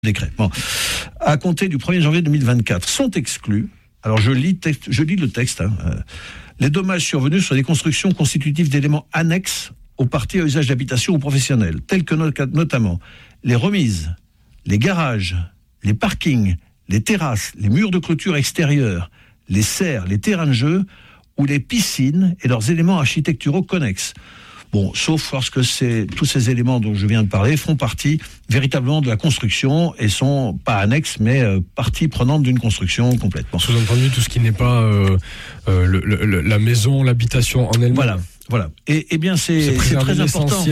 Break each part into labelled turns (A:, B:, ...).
A: décret. Bon. À compter du 1er janvier 2024, sont exclus, alors je lis le texte, les dommages survenus sur des constructions constitutives d'éléments annexes aux parties à usage d'habitation ou professionnel, tels que notamment les remises, les garages, les parkings, les terrasses, les murs de clôture extérieure, les serres, les terrains de jeu ou les piscines et leurs éléments architecturaux connexes. Bon, sauf lorsque tous ces éléments dont je viens de parler font partie véritablement de la construction et sont pas annexes, mais partie prenante d'une construction complètement.
B: Sous-entendu, tout ce qui n'est pas la maison, l'habitation en elle-même.
A: Voilà. Et bien c'est très important.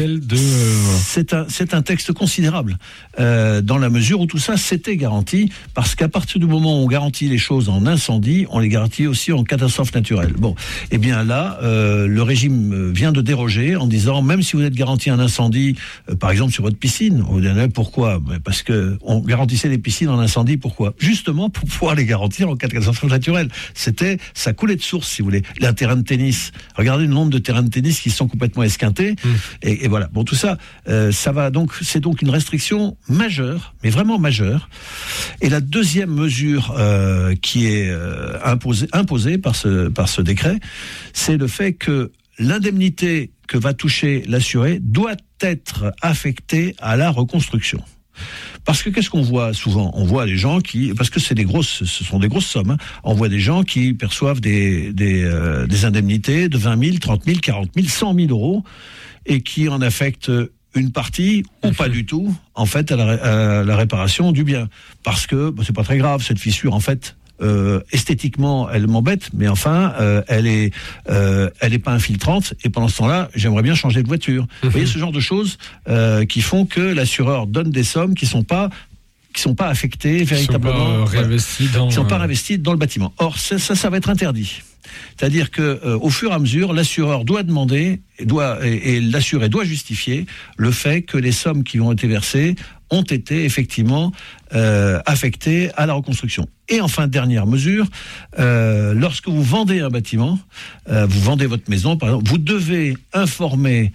A: C'est un texte considérable dans la mesure où tout ça c'était garanti, parce qu'à partir du moment où on garantit les choses en incendie, on les garantit aussi en catastrophe naturelle. Bon, et bien là, le régime vient de déroger en disant même si vous êtes garanti un incendie, par exemple sur votre piscine, on vous dit pourquoi ? Parce que on garantissait les piscines en incendie. Pourquoi ? Justement pour pouvoir les garantir en cas de catastrophe naturelle. Ça coulait de source, si vous voulez. Un terrain de tennis. Regardez le nombre de terrains de tennis qui sont complètement esquintés. Et voilà. Bon, tout ça, ça va donc, c'est donc une restriction majeure, mais vraiment majeure. Et la deuxième mesure qui est imposée par ce décret, c'est le fait que l'indemnité que va toucher l'assuré doit être affectée à la reconstruction. Parce que qu'est-ce qu'on voit souvent ? On voit les gens parce que ce sont des grosses sommes, on voit des gens qui perçoivent des indemnités de 20 000, 30 000, 40 000, 100 000 euros et qui en affectent une partie ou pas du tout, en fait, à la réparation du bien. Parce que c'est pas très grave, cette fissure, en fait, esthétiquement, elle m'embête, mais enfin, elle est pas infiltrante. Et pendant ce temps-là, j'aimerais bien changer de voiture. Vous voyez ce genre de choses qui font que l'assureur donne des sommes qui sont pas affectées véritablement, qui sont pas réinvesties dans le bâtiment. Or, ça va être interdit. C'est-à-dire que au fur et à mesure, l'assureur doit demander, et l'assuré doit justifier le fait que les sommes qui ont été versées ont été effectivement affectées à la reconstruction. Et enfin, dernière mesure, lorsque vous vendez un bâtiment, vous vendez votre maison, par exemple, vous devez informer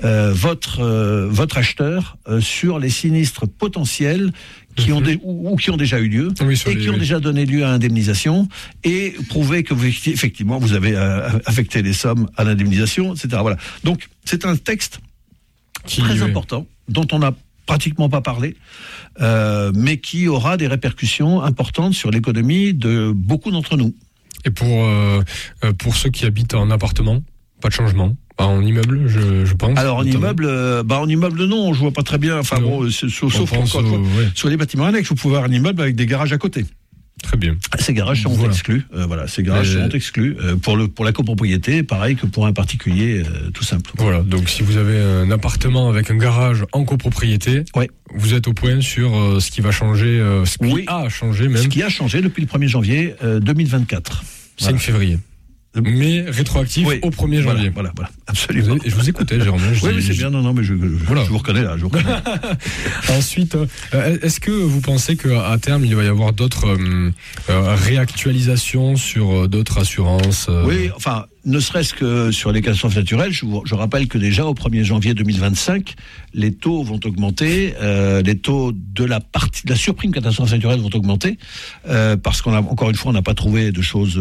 A: votre acheteur sur les sinistres potentiels qui ont qui ont déjà eu lieu, qui ont déjà donné lieu à indemnisation, et prouver que effectivement vous avez affecté les sommes à l'indemnisation, etc. Voilà. Donc c'est un texte très important dont on n'a pratiquement pas parlé, mais qui aura des répercussions importantes sur l'économie de beaucoup d'entre nous.
B: Et pour ceux qui habitent en appartement, pas de changement. En immeuble, je pense.
A: Alors en immeuble, non, je vois pas très bien. Enfin bon, sauf encore sur les bâtiments annexes, vous pouvez avoir un immeuble avec des garages à côté.
B: Très bien.
A: Ces garages sont exclus. Ces garages sont exclus pour la copropriété, pareil que pour un particulier, tout simple.
B: Voilà. Donc si vous avez un appartement avec un garage en copropriété, vous êtes au point sur ce qui va changer, ce qui a changé depuis le 1er janvier 2024. 5 février. Mais rétroactif au 1er janvier.
A: Voilà, absolument.
B: Je vous écoutais, Jérôme.
A: Oui, c'est bien, mais je vous reconnais là.
B: Ensuite, est-ce que vous pensez qu'à terme, il va y avoir d'autres réactualisations sur d'autres assurances
A: Oui, enfin, ne serait-ce que sur les catastrophes naturelles, je rappelle que déjà au 1er janvier 2025, les taux vont augmenter, les taux de la surprime catastrophe naturelle vont augmenter, parce encore une fois, on n'a pas trouvé de choses,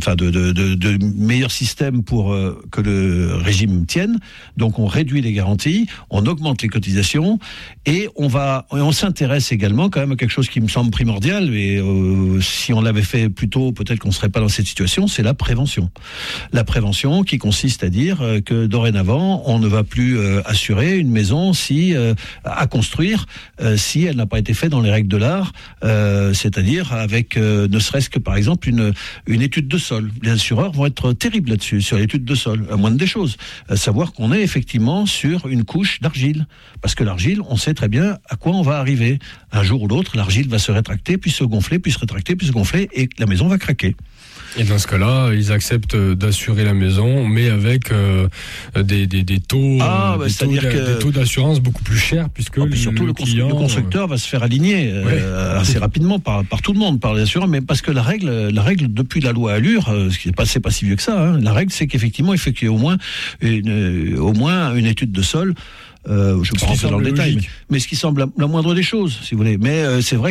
A: de meilleurs systèmes pour que le régime tienne. Donc on réduit les garanties, on augmente les cotisations, et on s'intéresse également quand même à quelque chose qui me semble primordial, et si on l'avait fait plus tôt, peut-être qu'on ne serait pas dans cette situation, c'est la prévention. La prévention qui consiste à dire que dorénavant, on ne va plus assurer une maison à construire si elle n'a pas été faite dans les règles de l'art, c'est-à-dire avec ne serait-ce que par exemple une étude de sol. Les assureurs vont être terribles là-dessus, sur l'étude de sol, à moindre des choses. Savoir qu'on est effectivement sur une couche d'argile. Parce que l'argile, on sait très bien à quoi on va arriver. Un jour ou l'autre, l'argile va se rétracter, puis se gonfler, puis se rétracter, puis se gonfler, et la maison va craquer.
B: Et dans ce cas-là, ils acceptent d'assurer la maison, mais avec des taux, des taux d'assurance beaucoup plus chers, puisque
A: surtout le constructeur va se faire aligner assez rapidement par tout le monde, par les assureurs, mais parce que la règle depuis la loi Allure, ce qui c'est pas si vieux que ça, la règle c'est qu'effectivement il faut qu'il y ait au moins une étude de sol Je ne vais pas rentrer dans le détail, mais ce qui semble la moindre des choses, si vous voulez. Mais c'est vrai